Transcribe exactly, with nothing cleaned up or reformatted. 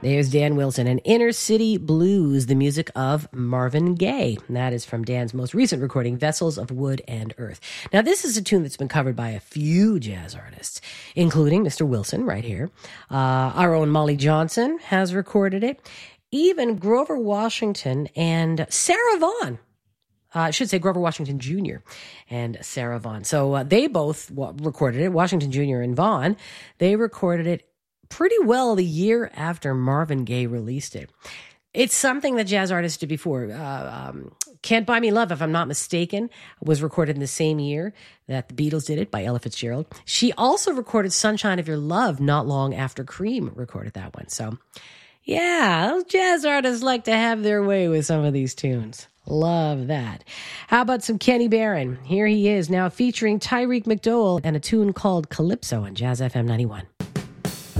There's Dan Wilson and Inner City Blues, the music of Marvin Gaye. And that is from Dan's most recent recording, Vessels of Wood and Earth. Now, this is a tune that's been covered by a few jazz artists, including Mister Wilson right here. Uh, our own Molly Johnson has recorded it. Even Grover Washington and Sarah Vaughan. Uh, I should say Grover Washington Junior and Sarah Vaughan. So uh, they both w- recorded it, Washington Junior and Vaughan. They recorded it pretty well the year after Marvin Gaye released it. It's something that jazz artists did before. Uh, um, Can't Buy Me Love, if I'm not mistaken, was recorded in the same year that the Beatles did it by Ella Fitzgerald. She also recorded Sunshine of Your Love not long after Cream recorded that one. So, yeah, those jazz artists like to have their way with some of these tunes. Love that. How about some Kenny Barron? Here he is now featuring Tyreek McDowell and a tune called Calypso on Jazz F M ninety-one.